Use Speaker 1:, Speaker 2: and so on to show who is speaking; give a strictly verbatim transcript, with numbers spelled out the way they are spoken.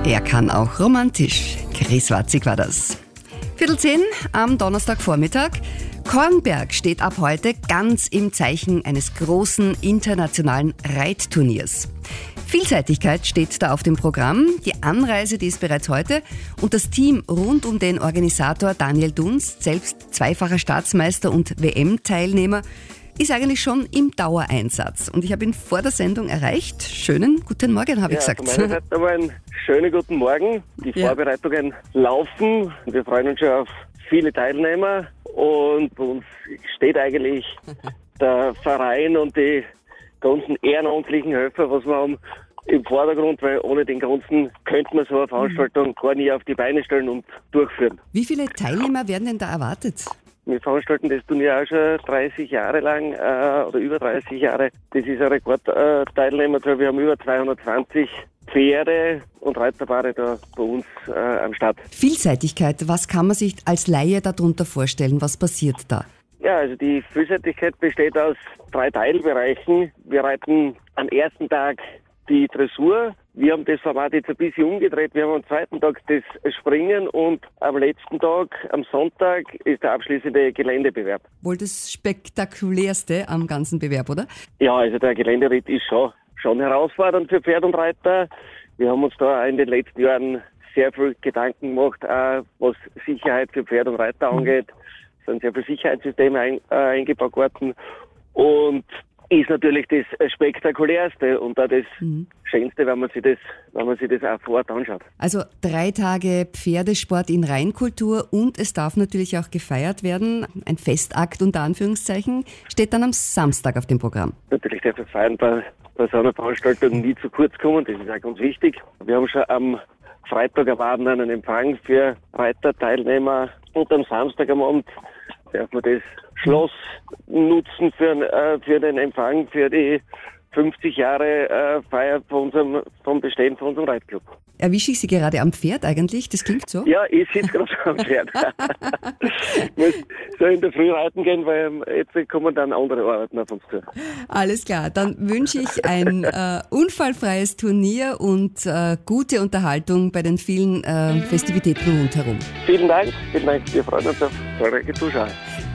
Speaker 1: Er kann auch romantisch. Chris Watzig war das. Viertel zehn am Donnerstagvormittag. Kornberg steht ab heute ganz im Zeichen eines großen internationalen Reitturniers. Vielseitigkeit steht da auf dem Programm. Die Anreise, die ist bereits heute. Und das Team rund um den Organisator Daniel Dunst, selbst zweifacher Staatsmeister und W M-Teilnehmer, ist eigentlich schon im Dauereinsatz. Und ich habe ihn vor der Sendung erreicht. Schönen guten Morgen, habe
Speaker 2: ja,
Speaker 1: ich gesagt.
Speaker 2: Von meiner Seite aber einen schönen guten Morgen. Die
Speaker 1: Ja.
Speaker 2: Vorbereitungen laufen. Wir freuen uns schon auf viele Teilnehmer. Und bei uns steht eigentlich der Verein und die ganzen ehrenamtlichen Helfer, was wir haben, im Vordergrund, weil ohne den ganzen könnte man so eine Veranstaltung gar nie auf die Beine stellen und durchführen.
Speaker 1: Wie viele Teilnehmer werden denn da erwartet?
Speaker 2: Wir veranstalten das Turnier auch schon dreißig Jahre lang äh, oder über dreißig Jahre. Das ist ein Rekordteilnehmerzahl. Wir haben über zweihundertzwanzig Pferde und Reiterpaare da bei uns äh, am Start.
Speaker 1: Vielseitigkeit, was kann man sich als Laie darunter vorstellen? Was passiert da?
Speaker 2: Ja, also die Vielseitigkeit besteht aus drei Teilbereichen. Wir reiten am ersten Tag die Dressur. Wir haben das Format jetzt ein bisschen umgedreht. Wir haben am zweiten Tag das Springen und am letzten Tag, am Sonntag, ist der abschließende Geländebewerb.
Speaker 1: Wohl das spektakulärste am ganzen Bewerb, oder?
Speaker 2: Ja, also der Geländeritt ist schon, schon herausfordernd für Pferd und Reiter. Wir haben uns da in den letzten Jahren sehr viel Gedanken gemacht, auch was Sicherheit für Pferd und Reiter angeht. Es sind sehr viele Sicherheitssysteme ein, äh, eingebaut worden und ist natürlich das Spektakulärste und auch das mhm. Schönste, wenn man sich das, wenn man sich das auch vor Ort anschaut.
Speaker 1: Also drei Tage Pferdesport in Reinkultur und es darf natürlich auch gefeiert werden. Ein Festakt unter Anführungszeichen steht dann am Samstag auf dem Programm.
Speaker 2: Natürlich darf das Feiern bei, bei so einer Veranstaltung nie zu kurz kommen, das ist auch ganz wichtig. Wir haben schon am Freitag am Abend einen Empfang für Reiterteilnehmer und am Samstag am Abend darf man das Schloss nutzen für, äh, für den Empfang, für die fünfzig Jahre äh, Feier von unserem, vom Bestehen von unserem Reitclub.
Speaker 1: Erwische ich Sie gerade am Pferd eigentlich? Das klingt so?
Speaker 2: Ja, ich sitze gerade am Pferd. Ich muss so in der Früh reiten gehen, weil jetzt kommen dann andere Arbeiten auf uns zu.
Speaker 1: Alles klar, dann wünsche ich ein äh, unfallfreies Turnier und äh, gute Unterhaltung bei den vielen äh, Festivitäten rundherum.
Speaker 2: Vielen Dank, vielen Dank. Wir freuen uns auf zahlreiche Zuschauer.